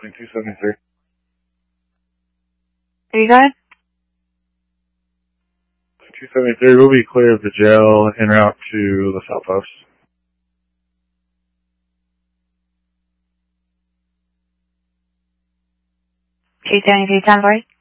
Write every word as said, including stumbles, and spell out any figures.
two seventy-three. Are you good? two seventy-three will be clear of the jail en route to the South Post. two seventy-three, ten forty.